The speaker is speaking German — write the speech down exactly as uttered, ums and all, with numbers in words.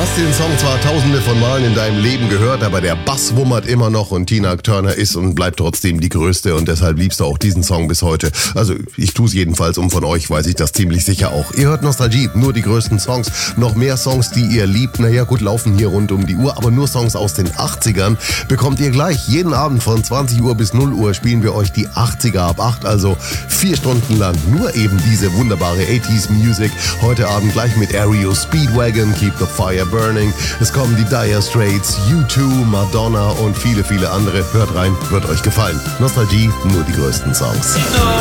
hast den Song zwar tausende von Malen in deinem Leben gehört, aber der Bass wummert immer noch und Tina Turner ist und bleibt trotzdem die Größte und deshalb liebst du auch diesen Song bis heute. Also ich tue es jedenfalls und von euch weiß ich das ziemlich sicher auch. Ihr hört Nostalgie, nur die größten Songs. Noch mehr Songs, die ihr liebt. Naja gut, laufen hier rund um die Uhr, aber nur Songs aus den achtzigern bekommt ihr gleich. Jeden Abend von zwanzig Uhr bis null Uhr spielen wir euch die achtziger ab acht, also vier Stunden lang nur eben diese wunderbare achtziger Music. Heute Abend gleich mit R E O Speedwagon, Keep the Fire Burning. Es kommen die Dire Straits, U zwei, Madonna und viele, viele andere. Hört rein, wird euch gefallen. Nostalgie, nur die größten Songs.